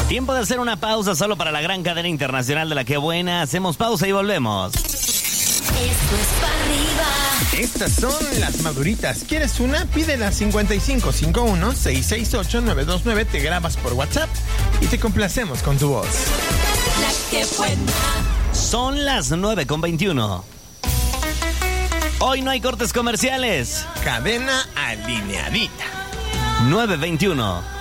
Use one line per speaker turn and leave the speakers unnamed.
Tiempo de hacer una pausa solo para la gran cadena internacional de La Qué Buena. Hacemos pausa y volvemos.
Esto es para arriba.
Estas son las maduritas. ¿Quieres una? Pídela 5551-668-929. Te grabas por WhatsApp y te complacemos con tu voz.
La Qué Buena.
Son las 9:21. Hoy no hay cortes comerciales.
Cadena alineadita.
9:21.